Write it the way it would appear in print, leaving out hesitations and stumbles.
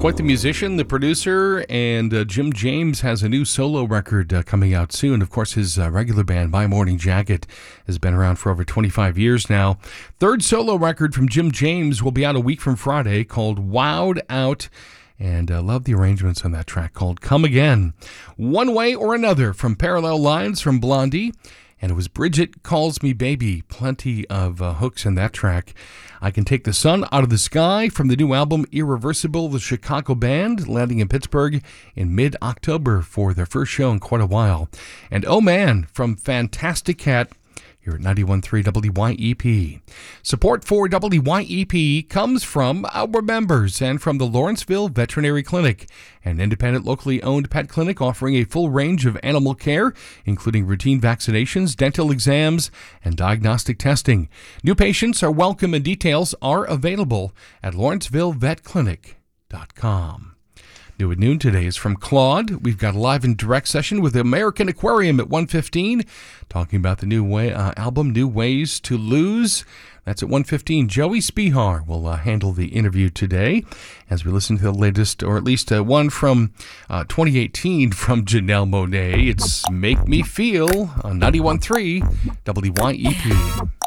Quite the musician, the producer, and Jim James has a new solo record coming out soon. Of course, his regular band, My Morning Jacket, has been around for over 25 years now. Third solo record from Jim James will be out a week from Friday, called Wowed Out. And love the arrangements on that track called Come Again. One Way or Another from Parallel Lines from Blondie. And it was Bridget Calls Me Baby. Plenty of hooks in that track. I Can Take the Sun Out of the Sky from the new album Irreversible, the Chicago band, landing in Pittsburgh in mid-October for their first show in quite a while. And Oh Man from Fantastic Cat here at 91.3 WYEP. Support for WYEP comes from our members and from the Lawrenceville Veterinary Clinic, an independent, locally owned pet clinic offering a full range of animal care, including routine vaccinations, dental exams, and diagnostic testing. New patients are welcome and details are available at LawrencevilleVetClinic.com. New at noon today is from Claude. We've got a live and direct session with the American Aquarium at 1:15, talking about the new album, New Ways to Lose. That's at 1:15. Joey Spihar will handle the interview today as we listen to the latest, or at least one from 2018 from Janelle Monáe. It's Make Me Feel on 91.3 WYEP.